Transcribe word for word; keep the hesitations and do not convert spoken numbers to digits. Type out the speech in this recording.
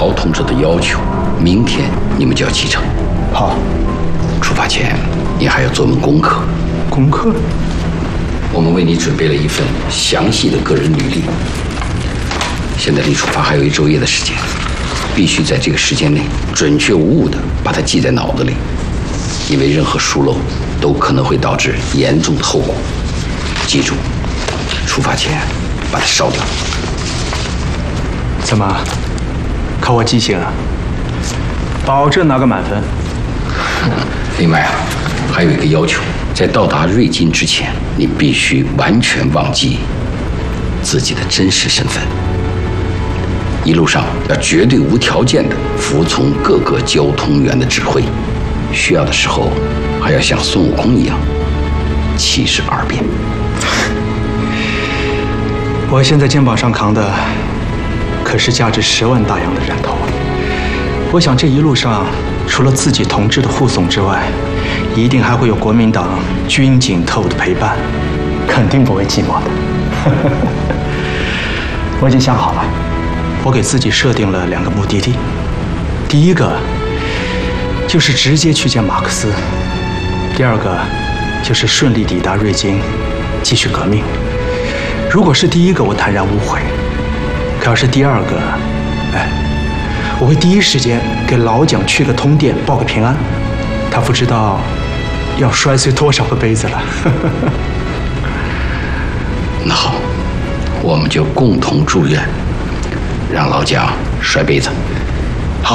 陶同志的要求，明天你们就要启程。 好。 出发前，你还要做门功课。 功课？ 我们为你准备了一份详细的个人履历。现在离出发还有一昼夜的时间，必须在这个时间内准确无误地把它记在脑子里，因为任何疏漏都可能会导致严重的后果。记住，出发前把它烧掉。 怎么？考我记性啊？保证拿个满分。 另外啊，还有一个要求，在到达瑞金之前，你必须完全忘记自己的真实身份。一路上要绝对无条件地服从各个交通员的指挥，需要的时候还要像孙悟空一样七十二变。 我现在肩膀上扛的可是价值十万大洋的人头，我想这一路上除了自己同志的护送之外，一定还会有国民党军警特务的陪伴，肯定不会寂寞的。我已经想好了，我给自己设定了两个目的地，第一个就是直接去见马克思，第二个就是顺利抵达瑞金，继续革命。如果是第一个，我坦然无悔；可要是第二个，哎，我会第一时间给老蒋去个通电，报个平安。他不知道要摔碎多少个杯子了。 那好，我们就共同祝愿，让老蒋摔杯子。